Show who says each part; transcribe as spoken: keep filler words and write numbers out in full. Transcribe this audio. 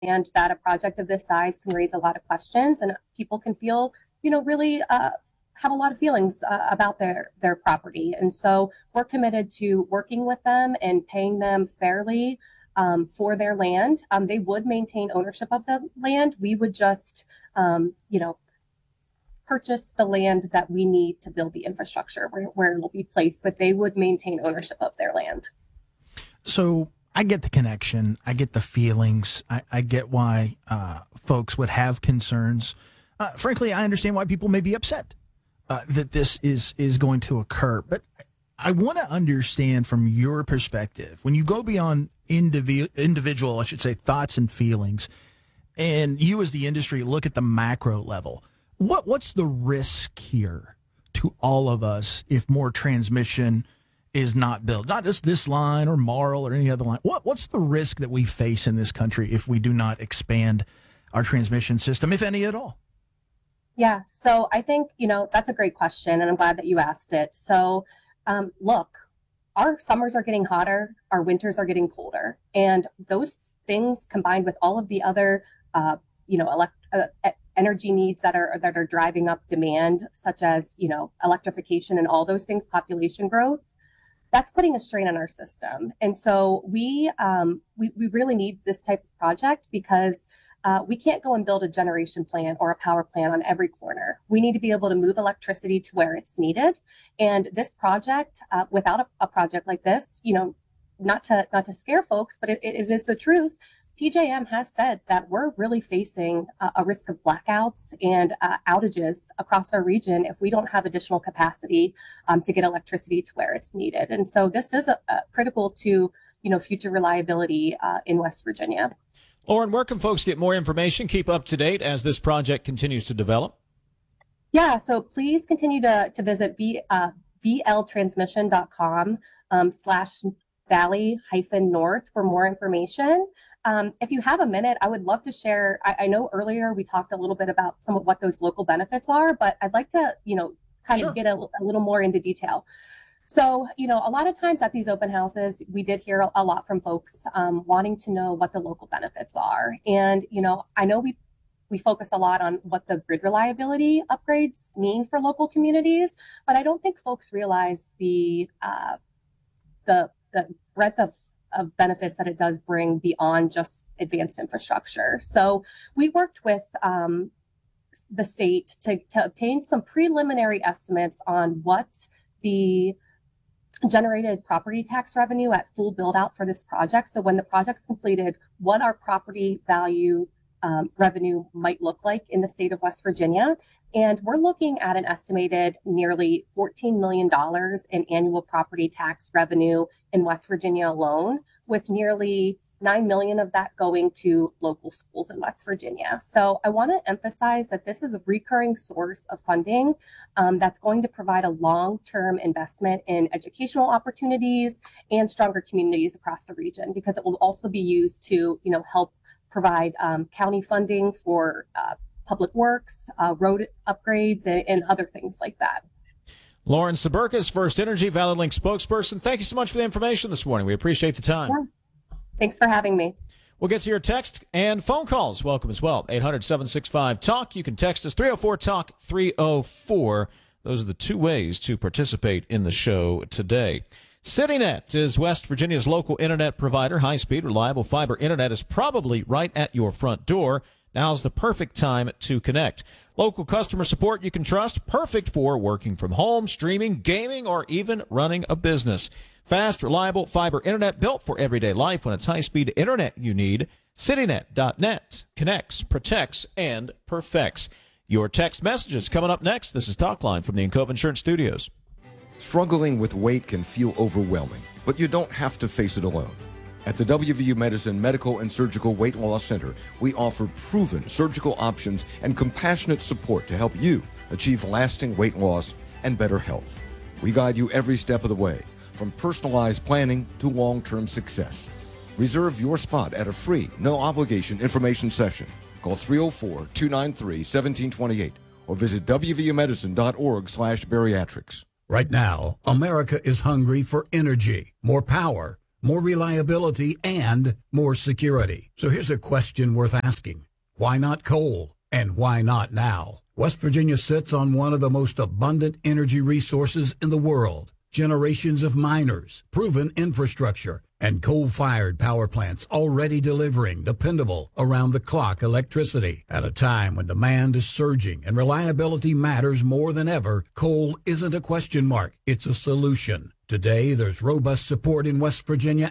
Speaker 1: and that a project of this size can raise a lot of questions, and people can feel, you know, really uh, have a lot of feelings uh, about their, their property. And so we're committed to working with them and paying them fairly um, for their land. Um, they would maintain ownership of the land. We would just, um, you know, purchase the land that we need to build the infrastructure where, where it will be placed, but they would maintain ownership of their land.
Speaker 2: So I get the connection. I get the feelings. I, I get why uh, folks would have concerns. Uh, frankly, I understand why people may be upset uh, that this is, is going to occur. But I want to understand from your perspective, when you go beyond individual, individual, I should say, thoughts and feelings, and you as the industry look at the macro level, What what's the risk here to all of us if more transmission is not built? Not just this line or Marl or any other line. What what's the risk that we face in this country if we do not expand our transmission system, if any at all?
Speaker 1: Yeah, so I think, you know, that's a great question, and I'm glad that you asked it. So, um, look, our summers are getting hotter, our winters are getting colder, and those things combined with all of the other, uh, you know, elect. Uh, energy needs that are that are driving up demand, such as, you know, electrification and all those things, population growth, that's putting a strain on our system. And so we um, we, we really need this type of project because uh, we can't go and build a generation plant or a power plant on every corner. We need to be able to move electricity to where it's needed. And this project, uh, without a, a project like this, you know, not to not to scare folks, but it, it is the truth. P J M has said that we're really facing uh, a risk of blackouts and uh, outages across our region if we don't have additional capacity um, to get electricity to where it's needed. And so this is a, a critical to, you know, future reliability uh, in West Virginia.
Speaker 3: Lauren, where can folks get more information, keep up to date as this project continues to develop?
Speaker 1: Yeah, so please continue to, to visit v, uh, v l transmission dot com um, slash valley hyphen north for more information. Um, if you have a minute, I would love to share. I, I know earlier we talked a little bit about some of what those local benefits are, but I'd like to, you know, kind sure. of get a, a little more into detail. So, you know, a lot of times at these open houses, we did hear a, a lot from folks um, wanting to know what the local benefits are. And, you know, I know we we focus a lot on what the grid reliability upgrades mean for local communities, but I don't think folks realize the uh, the the breadth of of benefits that it does bring beyond just advanced infrastructure. So we worked with um, the state to, to obtain some preliminary estimates on what the generated property tax revenue at full build out for this project. So when the project's completed, what our property value um, revenue might look like in the state of West Virginia. And we're looking at an estimated nearly fourteen million dollars in annual property tax revenue in West Virginia alone, with nearly nine million dollars of that going to local schools in West Virginia. So I want to emphasize that this is a recurring source of funding um, that's going to provide a long-term investment in educational opportunities and stronger communities across the region, because it will also be used to, you know, help provide um, county funding for uh, public works, uh, road upgrades, and, and other things like that.
Speaker 3: Lauren Saberkis, First Energy Valley Link spokesperson. Thank you so much for the information this morning. We appreciate the time.
Speaker 1: Yeah. Thanks for having me.
Speaker 3: We'll get to your text and phone calls. Welcome as well. eight hundred, seven six five, talk. You can text us three oh four talk, three oh four. Those are the two ways to participate in the show today. CityNet is West Virginia's local internet provider. High-speed, reliable fiber internet is probably right at your front door. Now's the perfect time to connect. Local customer support you can trust, perfect for working from home, streaming, gaming, or even running a business. Fast, reliable fiber internet built for everyday life. When it's high-speed internet you need, CityNet dot net connects, protects, and perfects. Your text messages coming up next. This is Talkline from the Encova Insurance Studios.
Speaker 4: Struggling with weight can feel overwhelming, but you don't have to face it alone. At the W V U Medicine Medical and Surgical Weight Loss Center, we offer proven surgical options and compassionate support to help you achieve lasting weight loss and better health. We guide you every step of the way, from personalized planning to long-term success. Reserve your spot at a free, no-obligation information session. Call three oh four, two nine three, one seven two eight or visit w v u medicine dot org slash bariatrics.
Speaker 5: Right now, America is hungry for energy, more power, more reliability, and more security. So here's a question worth asking. Why not coal? And why not now? West Virginia sits on one of the most abundant energy resources in the world. Generations of miners, proven infrastructure, and coal-fired power plants already delivering dependable, around-the-clock electricity. At a time when demand is surging and reliability matters more than ever, coal isn't a question mark, it's a solution. Today, there's robust support in West Virginia